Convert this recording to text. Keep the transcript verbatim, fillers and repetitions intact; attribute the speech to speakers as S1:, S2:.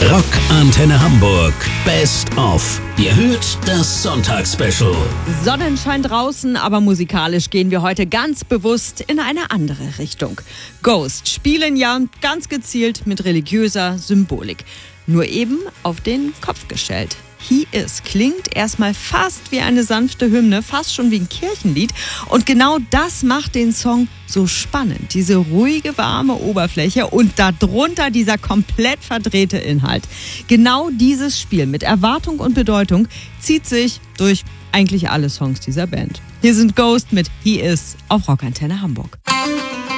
S1: Rock Antenne Hamburg Best of. Ihr hört das Sonntagsspecial.
S2: Sonnenschein draußen, aber musikalisch gehen wir heute ganz bewusst in eine andere Richtung. Ghost spielen ja ganz gezielt mit religiöser Symbolik. Nur eben auf den Kopf gestellt. He Is klingt erstmal fast wie eine sanfte Hymne, fast schon wie ein Kirchenlied. Und genau das macht den Song so spannend. Diese ruhige, warme Oberfläche und darunter dieser komplett verdrehte Inhalt. Genau dieses Spiel mit Erwartung und Bedeutung zieht sich durch eigentlich alle Songs dieser Band. Hier sind Ghost mit He Is auf Rock Antenne Hamburg.